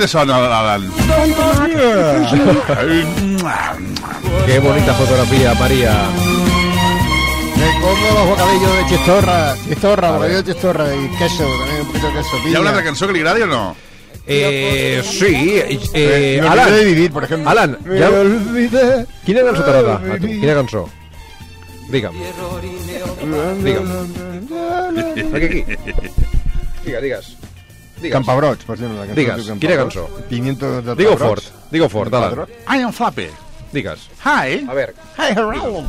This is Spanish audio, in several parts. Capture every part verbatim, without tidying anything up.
te sona, Alan? Qué bonita fotografía, María. Me como los bocadillos de chistorra, chistorra, bocadillo de chistorra y queso, también un poquito de queso. Hi ha una altra cançó que li agradi o no? Eh, sí, eh, Me Alan, olvidé de vivir, por ejemplo. Alan, Me ja... olvidé. Quina cançó t'agrada a tu? Quina cançó? Digue'm. Digue'm. Perquè aquí. Digues, digues. Digues. Campabrots, per exemple. La cançó Digues, es diu quina Campabrots. cançó? Pimiento de Digue-ho pebrots. fort, digue-ho fort, Alan. I am Flappy. Digues. Hi. A veure. Hey, Harold.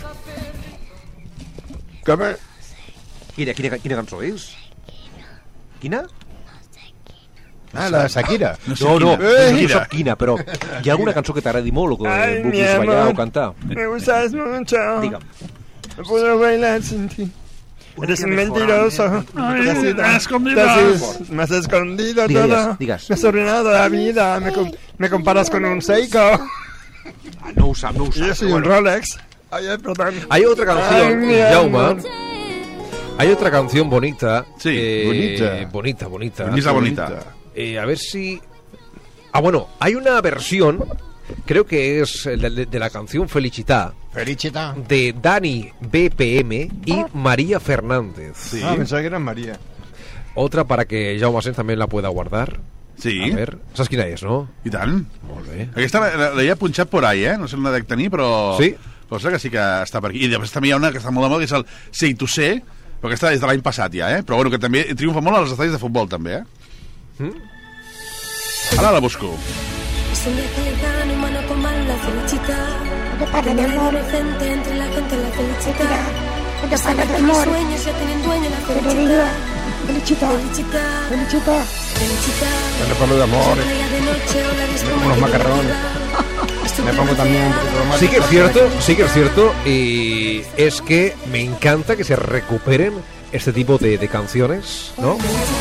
Que bé. Quina, quina, quina cançó és? Quina? Ah, la de Shakira. No, no, Eh, no quina. sap quina, però hi ha alguna cançó que t'agradi molt o que Ay, mi vulguis ballar amor. o cantar? Me gustas mucho. Digue'm. No puedo bailar sin ti. Eres un mentiroso. Ay, Te has- me has escondido. te has- Me has escondido Digas, todo. digas. Me has arruinado la vida. Me, com- me comparas con un Seiko. Ah, no ho sap, no ho Y yo sap. soy un Rolex. Ay, ay, perdón. Hay otra Ay, canción, mi Jaume. amor. Hay otra canción bonita. Sí, eh, bonita. Bonita, bonita. Bonita, bonita. Eh, a ver si... Ah, bueno, hay una versión, creo que es de, de- de la canción Felicità, Felicita. de Dani B P M y María Fernández. Sí. Ah, pensaba que era María. Otra para que Jaume Asens también la pueda guardar. Sí. A ver, saps quina és, no? I tant. Molt bé. Aquesta l'he punxat por ahí, eh? No sé on la dec tenir, però... Sí. Però sé que sí que està per aquí. I després també hi ha una que està molt de moda, que és el Say to Say, però aquesta és de l'any passat ja, eh? Però bueno, que també triomfa molt als estadis de futbol, també, eh? Mm? Ara la busco. Es un día que le dan un mano con mano la felicidad. Que nadie inocente entre la gente la felicidad. Que sabe que mis sueños ya tienen dueño la felicidad. Felicità. Felicità. Felicità. Felicità. Cuando parlo d'amor, De noche o la disco como los macarrones. Me pongo también un poquito romántico. Sí que es cierto, sí que es cierto, y es que me encanta que se recuperen este tipo de, de canciones, ¿no?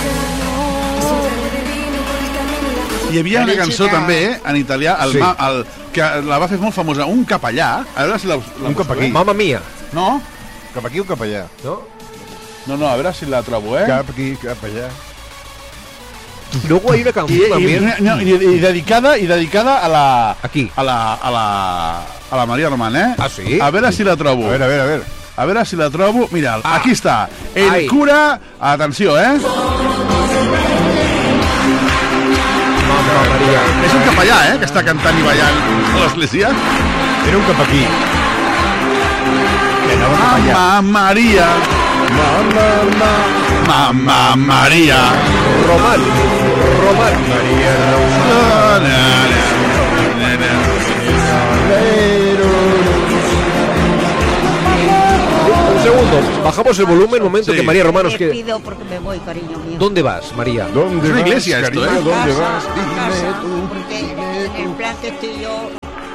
Hi havia una cançó també, eh, en italià, el, Sí. ma, el, que la va fer molt famosa, un capellà. A veure si la... la Un cap aquí. Mamma mía, No? Cap aquí o cap allà? ¿no? No, no, a veure si la trobo, eh? Cap aquí, cap allà. Luego hay una I, canción i, también. no, i, i, dedicada, i dedicada a la... Aquí. A la, a la, a la Maria Román, eh? Ah, sí? A veure si la trobo. A ver, a ver, a ver. A veure si la trobo. Mira, Ah. aquí està. El Ai. cura... Atenció, eh? Mamma María. És un capellà, eh? Que està cantant i ballant a l'església. Era un cap aquí. Que anava cap allà. Mamma Maria. Mamma, mamma. Mamma Maria. Román. Román. María. Na, na, na, na, na. Un segundo, bajamos el volumen, un momento Sí. que María Román nos Me quiere... pido porque me voy, cariño mío. ¿Dónde vas, María? ¿Dónde Es una vas, iglesia esto, cariño? ¿eh? ¿Dónde Casa, vas? a Dime casa, tú. porque en el plan que estoy yo...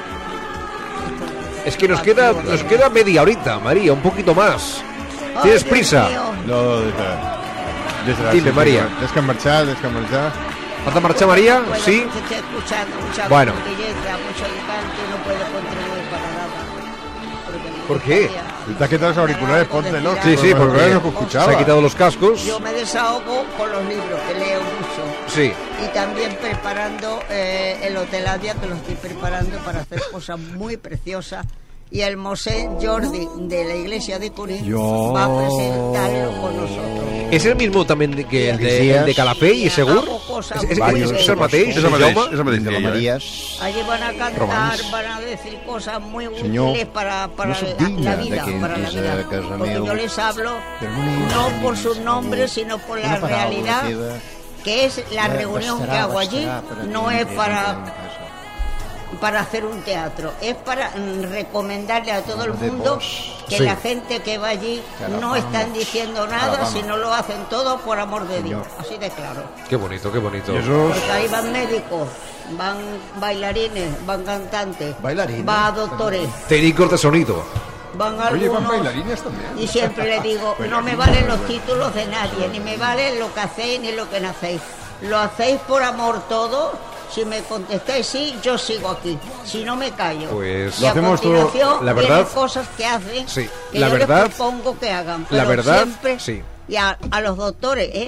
Es que nos queda, nos queda media horita, María, un poquito más. Ay, ¿Tienes Dios prisa? mío. No, des de... Des de la Dime, María. Des que marxar, des que marxar. ¿Vas a marchar, María? Bueno, Sí. pues estoy escuchando mucha Bueno. belleza, mucho canto y no puedo contribuir para nada. Porque me ¿Por qué? gustaría- Si te has quitado los auriculares, póntelos. Sí, sí, porque porque no escuchaba. se ha quitado los cascos. Yo me desahogo con los libros, que leo mucho. Sí. Y también preparando eh, el Hotelandia, que lo estoy preparando para hacer cosas muy preciosas. Y el Mosén Jordi de la iglesia de Curí Yo- va a presentarlo con nosotros. ¿Es el mismo también de- que el de, Marías. el de Calafell y Segur? Hago cosas ¿Es, es, muy es, es el bellas. mateix? És el mateix, Jaume? és el mateix. De la que ella, eh? Marías. Allí van a cantar, Romans. van a decir cosas muy Senyor, útiles para, para no soc la, digna la de vida, que para la entris a vida. casa Porque meu, yo les hablo però no m'hi no ensenyis por sus ni nombres, sino por la una paraula realidad, teva. que es la Ja reunión que bastarà, hago allí, bastarà per a no que es entris para, en casa. para hacer un teatro, es para mm, recomendarle a todo el De mundo vos. que Sí. la gente que va allí no Caramba. están diciendo nada, Caramba. sino lo hacen todo por amor de Dios, Señor. así de claro. Qué bonito, qué bonito. Jesús. Porque ahí van médicos, van bailarines, van cantantes, Bailarines. va doctores, Técnicos de sonido. van Oye, van algunos. bailarines también. Y siempre le digo, no me valen los títulos de nadie, ni me vale lo que hacéis ni lo que no hacéis. Lo hacéis por amor todo. Si me contestáis sí, yo sigo aquí. Si no, me callo. Pues y lo a hacemos todo- continuación la vienen verdad- cosas que hacen Sí, que la yo verdad- les propongo que hagan. la Pero verdad, siempre, sí. Y a, a los doctores, ¿eh?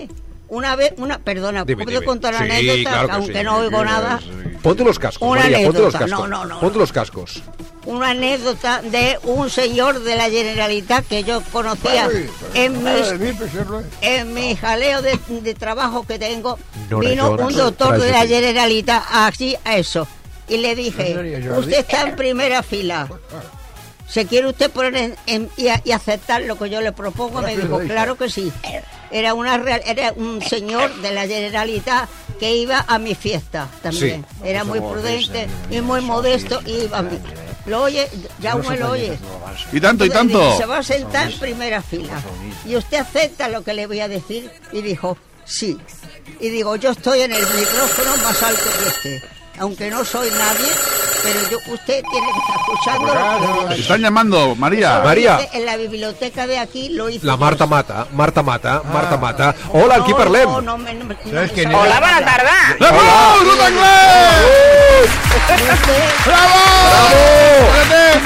una vez, una, perdona, Dime, ¿puedo dime. contar una Sí, anécdota? claro que Aunque sí. no oigo nada. Ponte los cascos, Una María, ponte los anécdota, cascos. no, no, no. Ponte los cascos. Una anécdota de un señor de la Generalitat que yo conocía en mis, en mi jaleo de, de trabajo que tengo. No, Vino no, un no, doctor de la tráese. Generalitat así a eso y le dije, usted está en primera fila, ¿se quiere usted poner en, en- y, a- y aceptar lo que yo le propongo? Me dijo, claro que sí. Era una real, era un señor de la Generalitat que iba a mi fiesta también. Sí. Era muy prudente y muy modesto y iba a mi. Lo oye, ya uno lo oye. Y tanto, y Entonces, tanto. dice, se va a sentar en primera fila. ¿Y usted acepta lo que le voy a decir? Y dijo, sí. Y digo, yo estoy en el micrófono más alto que usted. Aunque no soy nadie, pero yo, usted tiene que estar escuchando lo que le voy a Te decir. están llamando, María. Lo María. hice en la biblioteca de aquí lo hice. La Marta yo. Mata, Marta Mata, Marta Mata. Hola, aquí No, parlem. No, no, me- no, me- no ¿Sabes me quién sabe era? Hola, bona hablar. tarda. ¡Bravo, Ruth Anglés! Usted- ¡Bravo!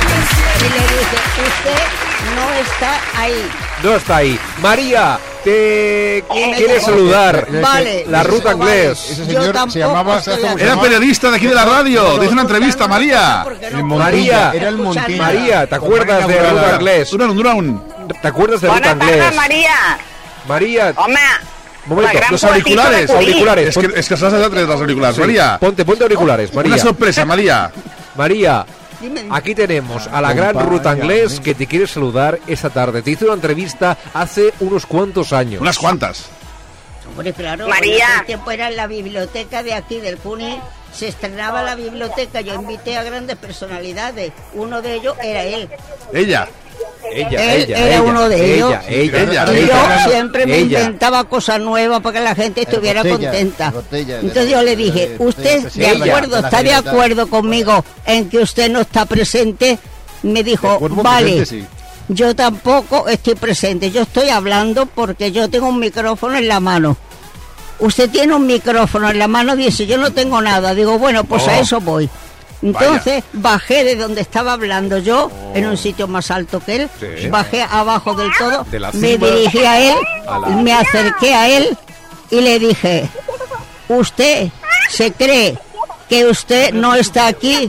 Y le dije, usted no está ahí. No está ahí. María, te me quiere dijo, saludar. Vale. La Ruth Vale. Anglés. Ese Yo señor tampoco se llamaba... estoy ¿sabes cómo se Era llamaba? periodista de aquí de la radio. Dice una entrevista, María. Porque no El puedo María, era el escuchar Montilla. nada. María, ¿te acuerdas de Compañía Ruth Anglés? Dura un, dura un. ¿Te acuerdas de Ruth Bona tarda, Anglés? Maria. Maria, Home, momento, la gran Los poetisa auriculares. de Curí. auriculares. Es que, es que se las has traído los auriculares. Sí, María, Ponte, ponte auriculares, una María. sorpresa, María. María, Dime, dime. aquí tenemos a la gran Ruth Anglés que te quiere saludar esta tarde. Te hizo una entrevista hace unos cuantos años. Unas cuantas. Hombre, claro, María. en aquel tiempo era en la biblioteca de aquí del Cuni, se estrenaba la biblioteca, yo invité a grandes personalidades, uno de ellos era él. Ella. Ella, Él ella, era ella, uno de ella, ellos. Ella, Ella. Y ella, yo siempre me ella. inventaba cosas nuevas para que la gente estuviera botella, contenta. botella de- Entonces yo le dije, de- ¿usted de- de de- acuerdo, de la está de Generalitat? acuerdo conmigo en que usted no está presente? Me dijo, cuerpo vale, presente, sí. yo tampoco estoy presente, yo estoy hablando porque yo tengo un micrófono en la mano. Usted tiene un micrófono en la mano, dice, yo no tengo nada. Digo, bueno, pues Oh. a eso voy. Entonces bajé de donde estaba hablando yo, en un sitio más alto que él, Sí. bajé abajo del todo, De la me cima dirigí a él, a la- me acerqué a él y le dije, ¿usted se cree que usted no está aquí?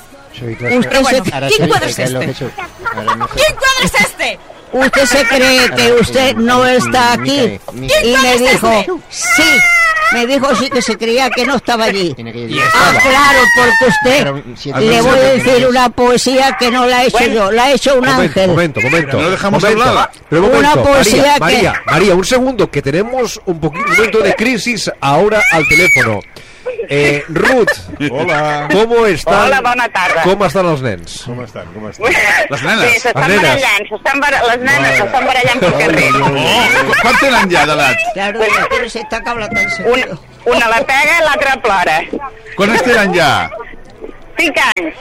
Usted se, Ahora ¿Quién sí, cuadro es que lo este? que su- ahora no sé. ¿Quién cuadro es este? ¿Usted se cree que usted no está aquí? Y me dijo, sí. Me dijo sí que se creía que no estaba allí. Tiene que ir. Ah, claro, porque Pero, usted, si- le voy a decir una poesía que no la he hecho yo, la ha hecho un Momento, ángel. momento, momento. No lo dejamos momento. hablar. Pero un Una momento, poesía María, que- María, María, un segundo, que tenemos un poquito, un momento de crisis ahora al teléfono. Eh, Ruth, Hola. ¿cómo están? Hola, bona tarda. ¿Cómo están els nens? Com estan? Com estan? Les nenes. Sí, s'estan Les nenes. barallant, s'estan bar... les nenes s'estan barallant pel carrer. Oh, quan tenen ja d'edat? Claro, pero se está hablando en Una, serio. una la pega i l'altra plora. Quan tenen ja? Cinc anys.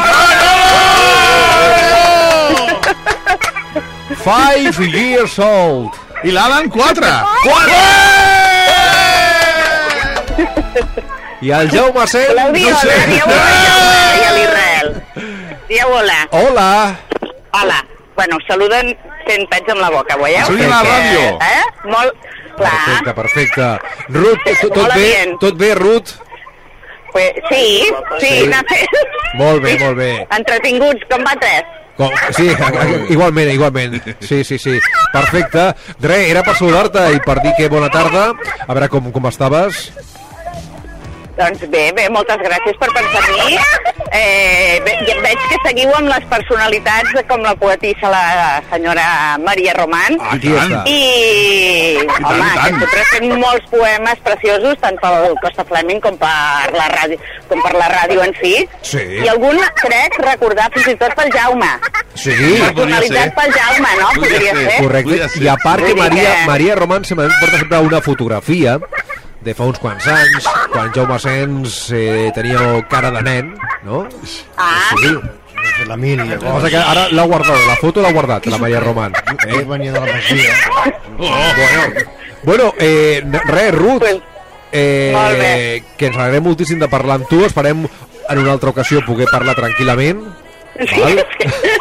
Five years old. I l'Alan, quatre. I el Jaume Sen... Claudia, no sé. hola, dieu hola i a l'Israel. Dieu hola. Hola. Hola. Bueno, saluden fent pets amb la boca, veieu? Saluden a la ràdio. Eh? Molt... Perfecte, Clar. perfecte. Ruth, tot, tot Hola, bé? bien. Tot bé, Ruth? Pues, sí, sí, Sí. anar fent... Molt bé, molt bé. Entretinguts, com va tres? Com, sí, igualment, igualment. Sí, sí, sí. Perfecte. Re, era per saludar-te i per dir que bona tarda. A veure com, com estaves. Doncs bé, bé, moltes gràcies per pensar en mi. Eh, ve, ja veig que seguiu amb les personalitats com la poetissa, la senyora Maria Román. Aquí tant. està. I, tant, home, i tant. que sempre fent molts poemes preciosos, tant pel Costa Fleming com per la ràdio, com per la ràdio en si. Sí. I algun, crec, recordar fins i tot pel Jaume. Sí. Personalitat pel Jaume, no? Podria ser. Correcte. Podria ser. I a part que Vull dir Maria, que- Maria Román se m'ha portat sempre una fotografia de fa uns quants anys, quan Jaume Sens eh, tenia cara de nen, no? Ah. Sí. De la mili, El que passa que ara l'ha guardat, la foto l'ha guardat, la Maria Román. Eh? Eh? Venia de la masia. Bueno, bueno eh, res, Ruth, Pues, eh, molt bé. que ens alegrem moltíssim de parlar amb tu, esperem en una altra ocasió poder parlar tranquil·lament. Sí, Val? és que...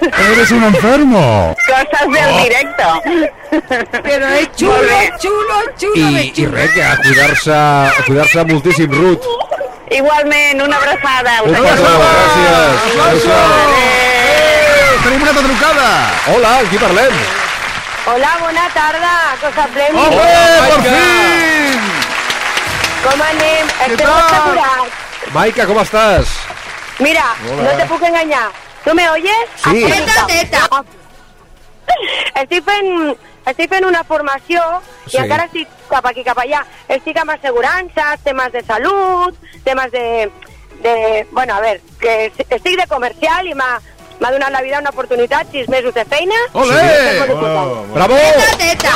Eres un enfermo. Cosas del directo. Però és xulo, Molt bé. xulo, xulo, I, de i xulo. res, que a cuidar-se a cuidar-se moltíssim, Ruth. Igualment, una abraçada. Un petó, gràcies. Adéu-siau. Eh, tenim una altra trucada. Hola, amb qui parlem? Hola, bona tarda, cosa plena. ¡Hombre, por fin! Com anem? Estem tal? assegurats. Maica, com estàs? Mira, no te puc enganyar. ¿Tú me oyes? Sí. Teta, teta. Estic fent, estic fent una formació i Sí. encara estic cap aquí, cap allà. Estic amb assegurances, temes de salut, temes de... de bueno, a ver, que estic de comercial i m'ha m'ha donat la vida una oportunitat, sis mesos de feina. ¡Olé! Bravo! Teta, teta.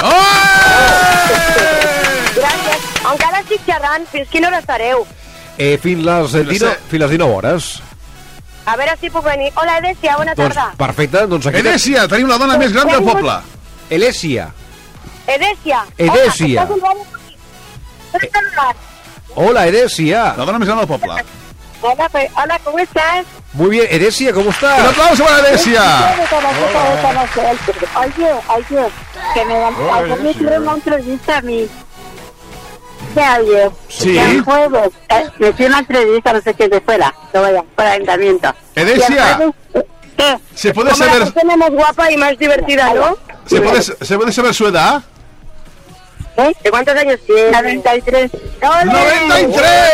Gràcies. Encara estic xerrant, fins quina hora estareu? Eh, fins les, eh, dinou, fins les dinou hores. A veure si puc venir. Hola, Edècia, bona Doncs tarda. perfecte, doncs aquí... Edècia, tenim la dona més gran del poble. Elèsia. Edècia. Edècia. Hola, ¿estás en el Hola, Edèsia. La dona més gran del poble. Hola, pues, hola, ¿cómo estás? Muy bien, Edèsia, ¿cómo Un estás? aplauso para Edèsia. Oye, oye, que me dan, ayer me hicieron una entrevista a mí. ¿Qué ayer? Sí. El jueves, eh, me hicieron una entrevista, no sé qué, de fuera, de vaya, fuera del ayuntamiento. Edècia. Y el jueves, eh, ¿qué? ¿Se puede Como saber- la persona más guapa y más divertida, ¿no? ¿Se puede, ¿Se puede saber su edad? ¿Eh? ¿De cuántos años tienes? noventa y tres. ¡noventa y tres!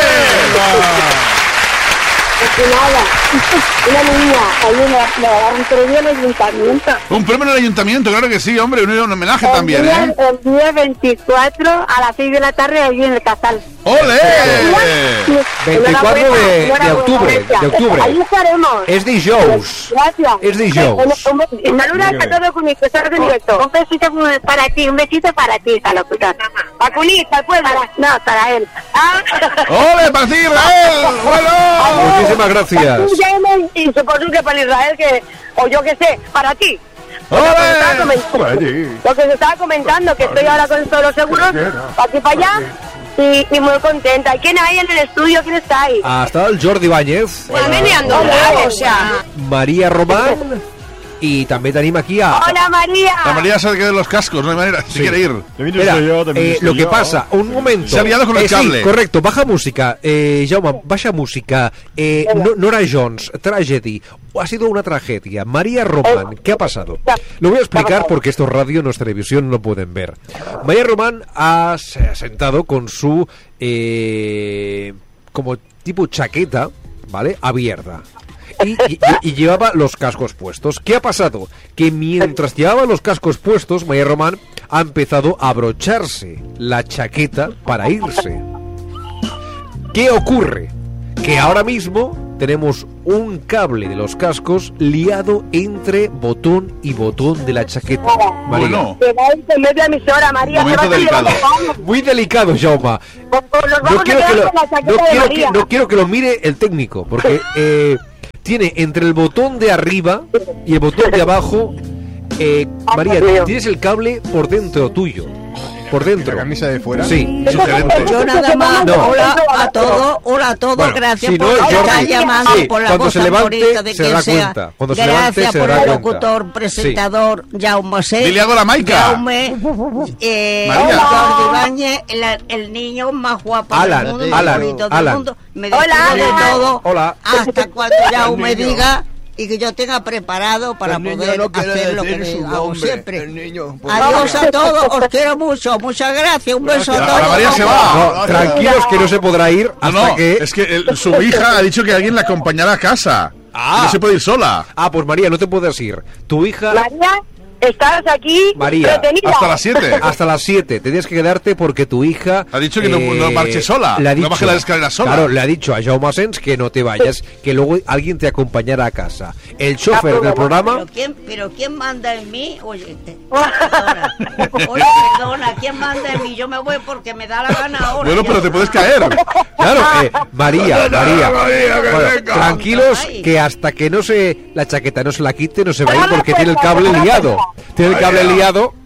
Pues nada, una niña, ahí me, me daban un premio en el ayuntamiento. Un premio en el ayuntamiento, claro que sí, hombre, un, un homenaje El también, día, ¿eh? el día veinticuatro a las seis de la tarde allí en el Casal. ¡Ole! veinticuatro de, de Enhorabuena, octubre, Edècia. de octubre. Ahí estaremos. Es dijous. Gracias. Es dijous. Un besito. Saludas a todos con mi estás en directo. Un besito para ti, un besito para ti, Salocutor. ¿Para Cuní, para el pueblo? No, para él. Ah. ¡Ole, para ti, Israel! ¡Bueno! Muchísimas gracias. Tú, Jaime, y supongo que para Israel, que, o yo qué sé, para ti. Lo que se estaba ¡Ole! comentando- Lo que se estaba comentando, que estoy ahora con todos los seguros, para aquí para allá, y, y muy contenta. ¿Y quién hay en el estudio? ¿Quién está ahí? Ah, está el Jordi Báñez, Pues meneando Hola, bravo, o sea... Maria Román i també tenim aquí a... Hola, María. La María se ha quedado en los cascos, no hay manera, se quiere ir. Mira, eh, lo que pasa, un momento. Se ha liado con el eh, sí, cable. correcto, baja música. Eh, Jaume, baja música. Eh, no, Nora Jones, tragedy. Ha sido una tragedia. María Román, ¿qué ha pasado? Lo voy a explicar porque esto es radio, no es televisión, no pueden ver. María Román ha, se ha sentado con su... Eh, como tipo chaqueta, ¿vale? Abierta. Y, y- y llevaba los cascos puestos. ¿Qué ha pasado? Que mientras llevaba los cascos puestos, María Román ha empezado a abrocharse la chaqueta para irse. ¿Qué ocurre? Que ahora mismo tenemos un cable de los cascos liado entre botón y botón de la chaqueta. María. Bueno, Que va en medio emisora, María. Momento te vas a llevar delicado. la mano. Muy delicado, Jaume. Pues, pues, nos No vamos a quiero, que quedar lo, con la chaqueta no, de quiero que, María. no quiero que lo mire el técnico, porque eh, tiene entre el botón de arriba y el botón de abajo, eh, María, tienes el cable por dentro tuyo. Por dentro. ¿La camisa de fuera? Sí. sugerente. Yo nada más, No. hola a todos, hola a todos, Bueno, gracias si no, por Jordi, estar llamando, sí, por la cuando voz se tan levante, bonita de se quien dará sea. cuenta. Cuando se levante, Gracias se por dará el cuenta. locutor, presentador, Jaume C. Dile algo a la Maica. Jaume, eh, María. Jordi Ibáñez, el, el niño más guapo Alan, del mundo, más Alan, bonito del Alan. mundo. Me Hola, despido de Alan. todo Hola. hasta cuando Jaume diga y que yo tenga preparado para poder hacer lo que hago siempre. Adiós a todos, os quiero mucho, muchas gracias, un beso a La- todos. la María se va. No, tranquilos que no se podrá ir No, hasta no, que... es que el- su hija ha dicho que alguien la acompañará a casa. Ah. Que no se puede ir sola. Ah, pues María, no te puedes ir. Tu hija... María, estás aquí María, retenida. Hasta las siete. Hasta las siete. Tenías que quedarte porque tu hija... Ha dicho que no- no marche sola, le ha no dicho- baje las escaleras sola. Claro, le ha dicho a Jaume Asens que no te vayas, que luego alguien te acompañará a casa. El chofer del programa... ¿Pero quién, pero ¿quién manda en mí? Oye, eh, perdona. Oye, perdona, ¿quién manda en mí? Yo me voy porque me da la gana ahora. Bueno, ya. pero te puedes caer. Claro, eh, María, María. María, que Bueno, venga. tranquilos, Ay. que hasta que no se la chaqueta no se la quite, no se va a ir porque tiene el cable liado. Tiene el cable liado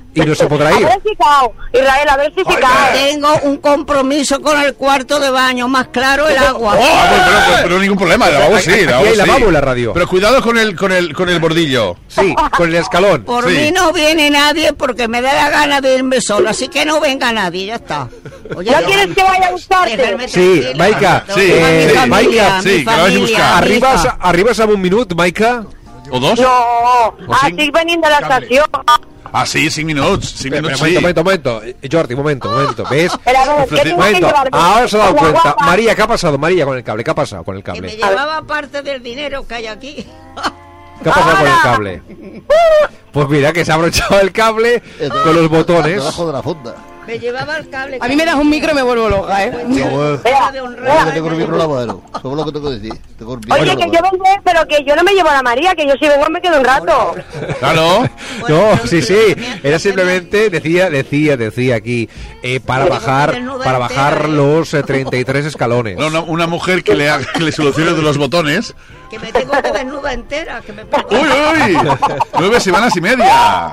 Y no se podrá ir. A ver si cao. Israel, a ver si se cae. Tengo un compromiso con el cuarto de baño, más claro el agua. Oh, pero, pero, pero ningún problema, el lavabo sí, el Aquí lavabo hay sí. lavabo en la radio. Pero cuidado con el, con el, con el bordillo. Sí, con el escalón. Por Sí. mí no viene nadie porque me da la gana de irme sola, así que no venga nadie, ya está. Oye, ¿No quieres que vaya a buscarte? déjame Sí, tranquila. Maika, Tengo sí, a mi sí. familia, Maika, mi sí, que la vagi a familia, buscar. mi Arribes, hija. arribes amb un minut, Maika? O dos? No, O cinc? estic venint de l'estació. Ah, sí, cinc minuts. Cinc Espera, minuts, un sí. momento, un momento, un momento. Jordi, un momento, un momento. ¿Ves? Espera, a ver, ¿qué Un tengo que momento. llevar? Ahora se ha dado Agua, cuenta. guapa. María, ¿qué ha pasado? María, con el cable. ¿Qué ha pasado con el Que me cable? llevaba parte del dinero que hay aquí. ¿Qué ha pasado con el cable? Pues mira, que se ha abrochado el cable con los botones. Debajo de la funda. Me llevaba el cable. A mí me das un micro y me vuelvo loca, ¿eh? Espera, de un Mira que tengo un micro lavadero. Eso es lo que tengo que decir. Tengo un Oye, micro que yo lavadero. vendré, pero que yo no me llevo a la María, que yo si vengo me quedo un rato. Claro. No, sí, sí. Era simplemente, decía, decía, decía aquí, eh, para bajar, para bajar los eh, treinta y tres escalones. No, no, una mujer que le, haga- que le solucione de los botones. Que me tengo que desnuda entera. Que me pongo- ¡Uy, uy! Nueve semanas y media.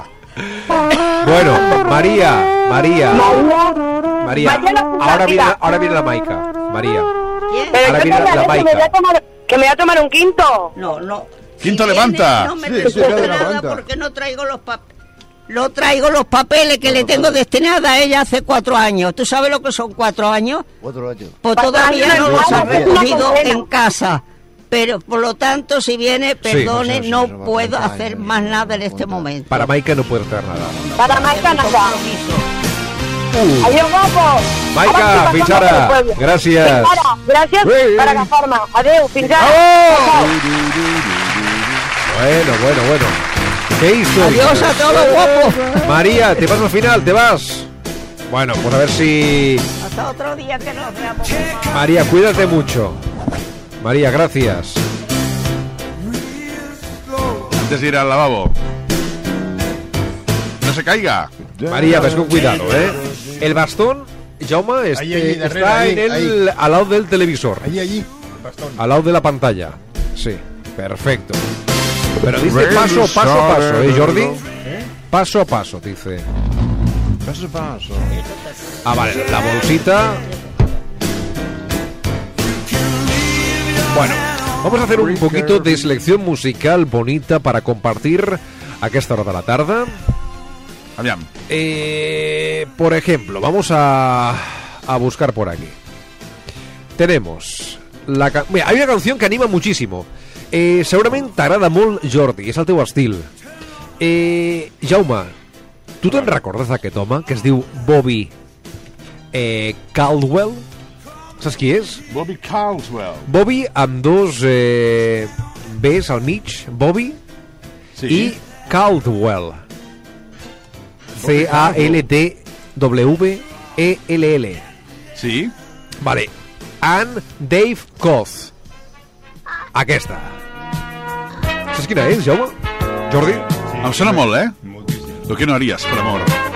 Bueno, María, María, María. Mañana Ahora viene, partida. ahora viene la Maika. María. ¿Quién? Pero Ahora yo viene te la la que me Maika. voy a tomar, que me voy a tomar un quinto. No, no. Quinto Si levanta. viene, no me Sí, preocupe sí, claro, nada levanta. porque no traigo los papeles. No traigo los papeles que le tengo destinada a ella hace cuatro años. ¿Tú sabes lo que son cuatro años? Cuatro años. Pues Cuatro todavía años no en los casa, ha es una recogido condena. en casa. Pero por lo tanto, si viene, perdone, sí, sí, no sí, sí, puedo sí, hacer sí, más sí, nada en sí, este sí. momento. Para Maika no puede hacer nada. Para Maika nada. Uh. Adiós, guapo. Maika, Ara sí fins passem ara. pel pueblo. Gràcies. Fins ara. Gràcies Ui. per agafar-me. Adéu, fins ara. ¡Oh! Bueno, bueno, bueno. ¿Qué hizo? Adiós a todos, guapos. María, ¿te vas al final? ¿Te vas? Bueno, pues a ver si... Hasta otro día que nos veamos. María, cuídate mucho. María, gracias. Antes de ir al lavabo. No se caiga. María, ves con cuidado, ¿eh? El bastón, Jaume, este, Ahí, ahí, darrere, está ahí, en el, al lado del televisor. Allí, allí. Bastón. Al lado de la pantalla. Sí, perfecto. Pero dice paso, paso a paso, ¿eh, Jordi? Paso a paso, dice. Paso a paso. Ah, vale, la bolsita. Bueno, vamos a hacer un poquito de selección musical bonita para compartir a esta hora de la tarde. Aviam. Eh, por ejemplo, vamos a, a buscar por aquí. Tenemos la ca- Mira, hay una canción que anima muchísimo. Eh, segurament t'agrada molt, Jordi, és el teu estil. Eh, Jaume, tu te'n recordes d'aquest home que es diu Bobby eh, Caldwell? Saps qui és? Bobby Caldwell. Bobby amb dos eh, Bs al mig, Bobby, Sí. i Caldwell. C A L T W E L L. Sí. Vale. And Dave Koz. Aquesta. Saps quina és, Jaume? Jordi? Em sona molt, eh? Lo que no harías, por amor.